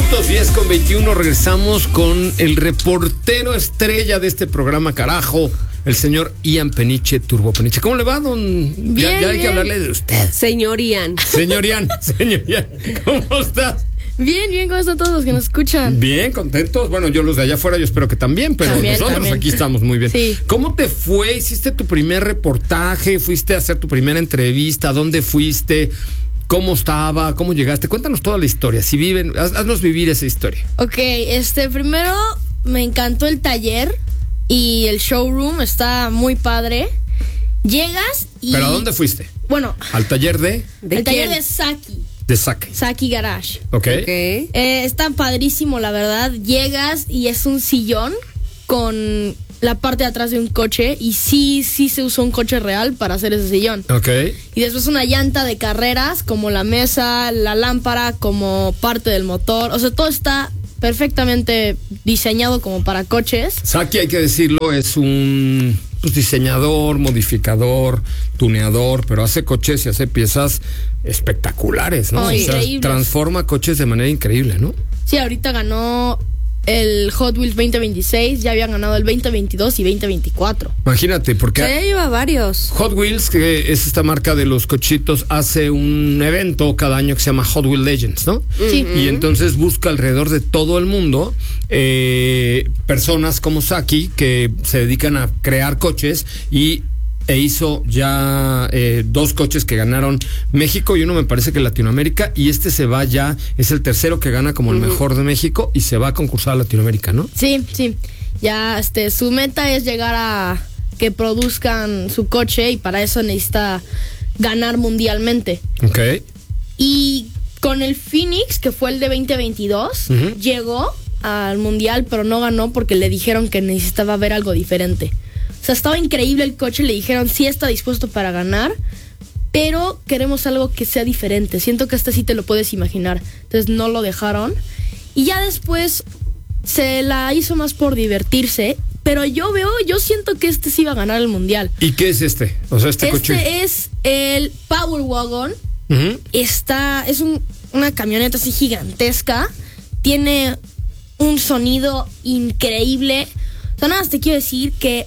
minutos, 10:21, regresamos con el reportero estrella de este programa, carajo, el señor Ian Peniche, Turbo Peniche. ¿Cómo le va, don? Bien, ya hay que hablarle de usted. Señor Ian, ¿cómo estás? Bien, ¿cómo están todos los que nos escuchan? Bien, contentos. Bueno, yo los de allá afuera, yo espero que también, pero nosotros aquí estamos muy bien. Sí. ¿Cómo te fue? ¿Hiciste tu primer reportaje? ¿Fuiste a hacer tu primera entrevista? ¿Dónde fuiste? ¿Cómo estaba? ¿Cómo llegaste? Cuéntanos toda la historia. Si viven, haznos vivir esa historia. Ok, primero me encantó el taller y el showroom, está muy padre. Llegas y... ¿Pero a dónde fuiste? Bueno, ¿Al taller de? el taller de Saki. De Saki. Saki Garage. Ok. Está padrísimo, la verdad. Llegas y es un sillón con la parte de atrás de un coche y sí se usó un coche real para hacer ese sillón. Ok. Y después una llanta de carreras, como la mesa, la lámpara, como parte del motor. O sea, todo está perfectamente diseñado como para coches. Saki, hay que decirlo, es un diseñador, modificador, tuneador, pero hace coches y hace piezas espectaculares, ¿no? Oh, increíbles. Transforma coches de manera increíble, ¿no? Sí, ahorita ganó el Hot Wheels 2026, ya habían ganado el 2022 y 2024. Imagínate, porque ya lleva varios. Hot Wheels, que es esta marca de los cochitos, hace un evento cada año que se llama Hot Wheels Legends, ¿no? Sí. Y entonces busca alrededor de todo el mundo personas como Saki que se dedican a crear coches e hizo ya 2 coches que ganaron México y uno me parece que Latinoamérica, y este se va ya, es el tercero que gana como el mejor de México y se va a concursar a Latinoamérica, ¿no? Sí. Ya su meta es llegar a que produzcan su coche y para eso necesita ganar mundialmente. Ok. Y con el Phoenix, que fue el de 2022, llegó al mundial, pero no ganó porque le dijeron que necesitaba ver algo diferente. O sea, estaba increíble el coche, le dijeron sí está dispuesto para ganar, pero queremos algo que sea diferente. Siento que sí te lo puedes imaginar. Entonces no lo dejaron. Y ya después se la hizo más por divertirse, pero yo siento que sí va a ganar el mundial. ¿Y qué es este? O sea, este coche. Este es el Power Wagon. Es una camioneta así gigantesca. Tiene un sonido increíble. O sea, nada más te quiero decir que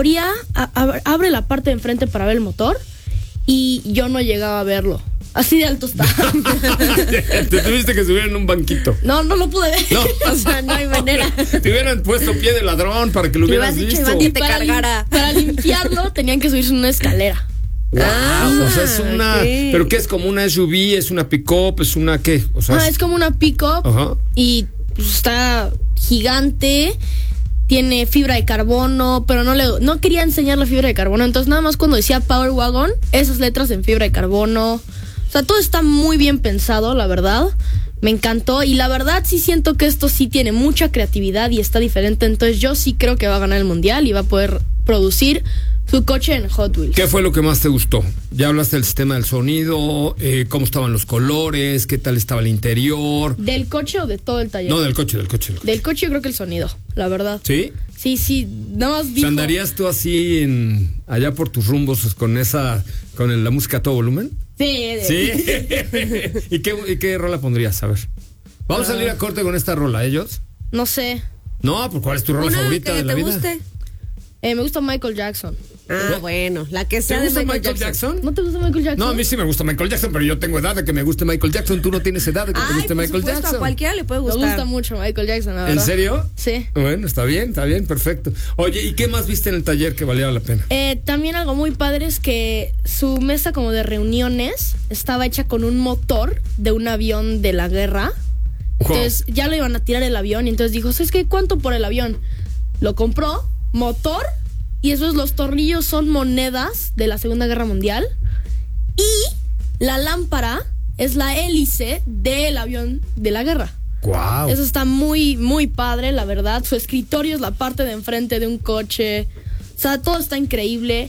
abre la parte de enfrente para ver el motor y yo no llegaba a verlo. Así de alto está. Te tuviste que subir en un banquito. No lo pude ver. No. O sea, no hay manera. Te hubieran puesto pie de ladrón para que lo hubieras visto. Y te cargara. Para limpiarlo tenían que subirse en una escalera. Wow, o sea, es una... Okay. ¿Pero qué es? ¿Como una SUV? ¿Es una pick-up? ¿Es una qué? O sea, Es como una pick-up. Ajá. Y pues, está gigante. Tiene fibra de carbono, pero no quería enseñar la fibra de carbono. Entonces nada más cuando decía Power Wagon, esas letras en fibra de carbono. O sea, todo está muy bien pensado, la verdad. Me encantó y la verdad sí siento que esto sí tiene mucha creatividad y está diferente. Entonces yo sí creo que va a ganar el mundial y va a poder producir su coche en Hot Wheels. ¿Qué fue lo que más te gustó? Ya hablaste del sistema del sonido, cómo estaban los colores, qué tal estaba el interior. ¿Del coche o de todo el taller? No, del coche. Del coche yo creo que el sonido, la verdad. ¿Sí? Sí, nada más O sea, ¿andarías tú así allá por tus rumbos con la música a todo volumen? Sí. ¿Y qué rola pondrías? A ver. Vamos a salir a corte con esta rola, ¿ellos? No sé. No, pues ¿cuál es tu rola favorita de la vida? Guste. Me gusta Michael Jackson. Bueno, la que ¿Te sea de gusta Michael Jackson. ¿No te gusta Michael Jackson? No, a mí sí me gusta Michael Jackson, pero yo tengo edad de que me guste Michael Jackson. Tú no tienes edad de que te guste Michael Jackson. A cualquiera le puede Me gustar. gusta mucho Michael Jackson, la verdad. ¿En serio? Sí. Bueno, está bien, perfecto. Oye, ¿y qué más viste en el taller que valiera la pena? También algo muy padre es que su mesa como de reuniones estaba hecha con un motor de un avión de la guerra. Wow. Entonces ya le iban a tirar el avión y entonces dijo, ¿sabes qué? ¿Cuánto por el avión? Lo compró, motor, y esos los tornillos son monedas de la Segunda Guerra Mundial. Y la lámpara es la hélice del avión de la guerra. Wow. Eso está muy, muy padre, la verdad. Su escritorio es la parte de enfrente de un coche. O sea, todo está increíble.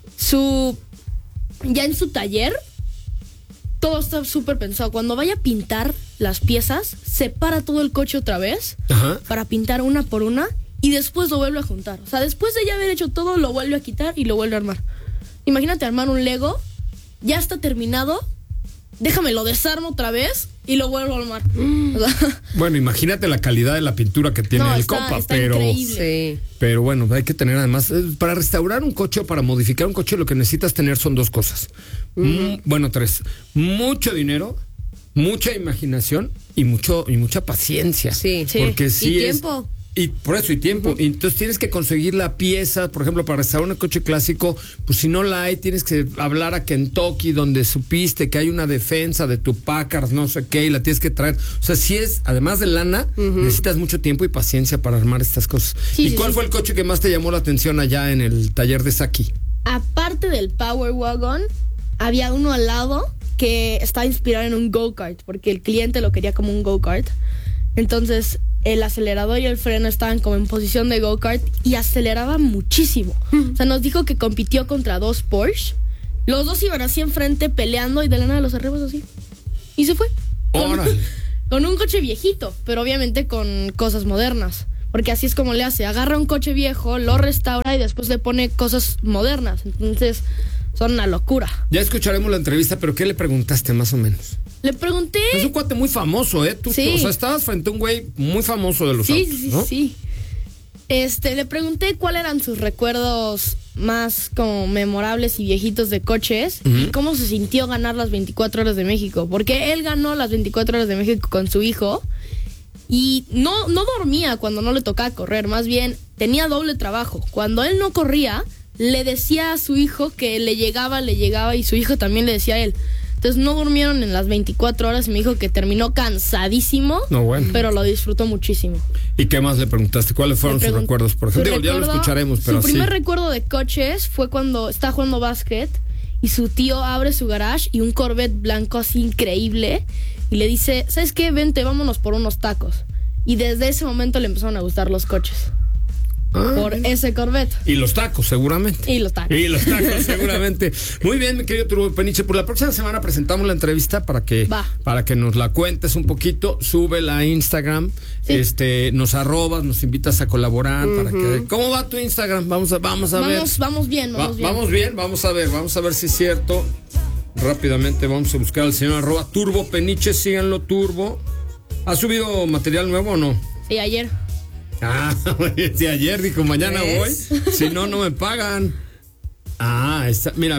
Ya en su taller, todo está súper pensado. Cuando vaya a pintar las piezas, separa todo el coche otra vez. Ajá. Para pintar una por una y después lo vuelve a juntar. O sea, después de ya haber hecho todo, lo vuelve a quitar y lo vuelve a armar. Imagínate armar un Lego, ya está terminado, déjame lo desarmo otra vez y lo vuelvo a armar. O sea, Bueno, imagínate la calidad de la pintura que tiene No, el está compa, pero increíble. Sí. pero bueno, hay que tener además para restaurar un coche o para modificar un coche lo que necesitas tener son dos cosas. Bueno, tres. Mucho dinero, mucha imaginación y mucha paciencia. Sí. Porque sí Y es tiempo. y por eso, y tiempo. Y entonces tienes que conseguir la pieza, por ejemplo, para restaurar un coche clásico, pues si no la hay, tienes que hablar a Kentucky, donde supiste que hay una defensa de tu Packard, no sé qué, y la tienes que traer. O sea, si es, además de lana, necesitas mucho tiempo y paciencia para armar estas cosas. Sí, ¿Y sí, cuál sí. fue el coche que más te llamó la atención allá en el taller de Saki? aparte del Power Wagon, había uno al lado que estaba inspirado en un go-kart, porque el cliente lo quería como un go-kart. Entonces, el acelerador y el freno estaban como en posición de go-kart y aceleraba muchísimo. O sea, nos dijo que compitió contra 2 Porsche. Los dos iban así enfrente peleando y de la nada los arrebos así. Y se fue. ¡Órale! Con un coche viejito, pero obviamente con cosas modernas. Porque así es como le hace. Agarra un coche viejo, lo restaura y después le pone cosas modernas. Entonces, son una locura. Ya escucharemos la entrevista, pero ¿qué le preguntaste más o menos? Le pregunté... Es un cuate muy famoso, ¿eh? Tú, Sí. o sea, estabas frente a un güey muy famoso de los Sí, autos, sí, ¿no? sí. Le pregunté cuáles eran sus recuerdos más como memorables y viejitos de coches y cómo se sintió ganar las 24 horas de México. Porque él ganó las 24 horas de México con su hijo y no dormía cuando no le tocaba correr. Más bien, tenía doble trabajo. Cuando él no corría, le decía a su hijo que le llegaba y su hijo también le decía a él. Entonces no durmieron en las 24 horas y me dijo que terminó cansadísimo, No, bueno. pero lo disfrutó muchísimo. ¿Y qué más le preguntaste? ¿Cuáles fueron sus recuerdos? Por ejemplo, ya lo escucharemos, pero Su sí. primer recuerdo de coches fue cuando estaba jugando básquet y su tío abre su garage y un Corvette blanco así increíble y le dice, ¿sabes qué? Vente, vámonos por unos tacos. Y desde ese momento le empezaron a gustar los coches. Por ese Corvette. Y los tacos, seguramente. Y los tacos. Y los tacos, seguramente. Muy bien, mi querido Turbo Peniche. Por la próxima semana presentamos la entrevista para que nos la cuentes un poquito. Súbela a Instagram. Sí. Nos arrobas, nos invitas a colaborar. Para que, ¿cómo va tu Instagram? Vamos a ver. Vamos bien. Vamos bien, vamos a ver si es cierto. Rápidamente vamos a buscar al señor @Turbo Peniche. Síganlo, Turbo. ¿Ha subido material nuevo o no? Sí, ayer. Ah, sí, ayer dijo, mañana ¿Ves? voy. Si no, no me pagan. Mira,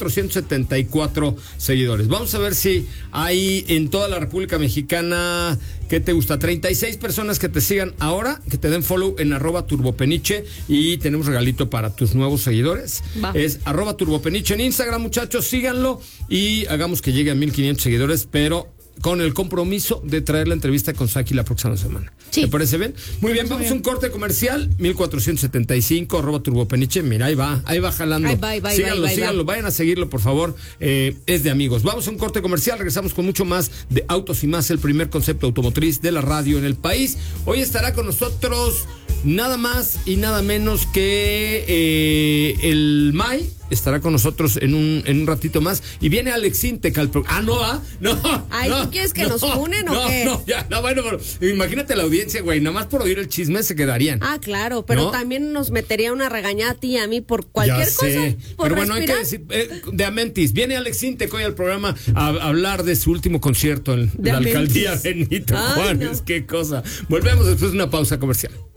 1,474 seguidores. Vamos a ver si hay en toda la República Mexicana, ¿qué te gusta? 36 personas que te sigan ahora, que te den follow en @turbopeniche y tenemos regalito para tus nuevos seguidores. Va. Es @turbopeniche en Instagram, muchachos, síganlo y hagamos que llegue a 1,500 seguidores, pero con el compromiso de traer la entrevista con Saki la próxima semana. Sí. ¿Te parece bien? Muy bien, vamos a un corte comercial, 1,475, @turbopeniche. Mira, ahí va jalando. Ahí va, Síganlo, vayan a seguirlo, por favor. Es de amigos. Vamos a un corte comercial, regresamos con mucho más de Autos y Más, el primer concepto automotriz de la radio en el país. Hoy estará con nosotros nada más y nada menos que el May. Estará con nosotros en un ratito más. Y viene Alex Intec al programa. No. Ay, ¿tú quieres que nos funen o qué? Bueno, pero imagínate la audiencia, güey. Nada más por oír el chisme se quedarían. Ah, claro, pero ¿No? también nos metería una regañada a ti y a mí por cualquier Ya cosa. sé. Por Pero bueno, hay que respirar. decir, de Amentis, viene Alex Intec hoy al programa a hablar de su último concierto en De la Amentis. alcaldía Benito Ay, Juárez. no. Qué cosa. Volvemos después de una pausa comercial.